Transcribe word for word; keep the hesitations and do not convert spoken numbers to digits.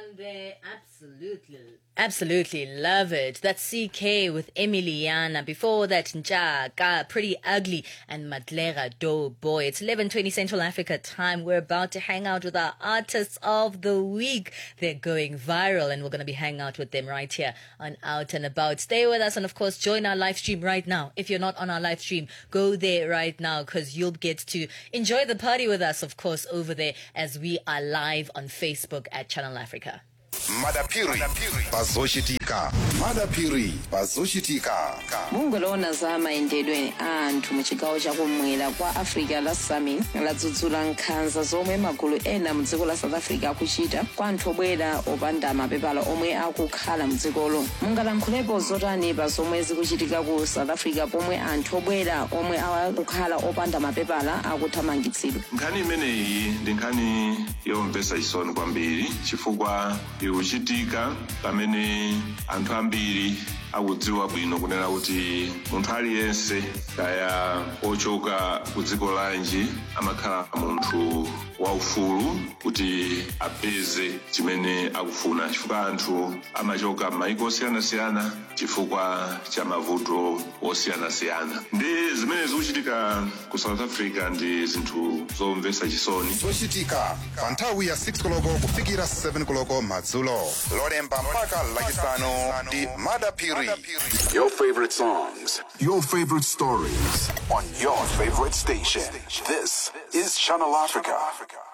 there. Absolutely. Absolutely love it. That's C K with Emiliana. Before that, Njaka, Pretty Ugly, and Madlera Do Boy. It's eleven twenty Central Africa time. We're about to hang out with our artists of the week. They're going viral, and we're going to be hanging out with them right here on Out and About. Stay with us, and of course, join our live stream right now. If you're not on our live stream, go there right now, because you'll get to enjoy the party with us, of course, over there as we are live on Facebook at Channel Africa. Madapiri pazoshitika Madapiri pazoshitika mungolona za maendedwe anthu mu chigawo chakumwera kwa Africa la Sami ladzudzula nkhanza zomwe magulu ena mu dziko la South Africa akuchita kwa anthu obwera opanda mapepala omwe akukhala mu dzikolo. Mungalankhulepo zotani pa zomwe zikuchitika ku South Africa pomwe anthu obwera omwe akukhala opanda mapepala akuthamangitsidwa? Nkhani imeneyi ndi nkhani yomvetsa chisoni kwambiri chifukwa ikuchitika pamene anthu ambiri akudziwa bwino kunena kuti munthu aliyense kaya ochoka ku dziko lanji amakhala munthu waufulu kuti apeze chimene akufuna chifukwa anthu amachoka m'mayiko osiyanasiyana chifukwa cha mavuto osiyanasiyana. Ndi zimene zikuchitika ku South Africa ndi zinthu zomvetsa chisoni. zochitika pa nthawi ya six koloko kufikira seven koloko madzulo lolemba mpaka lachisanu ndi Madapiri. Your favorite songs, your favorite stories on your favorite station. This is Channel Africa.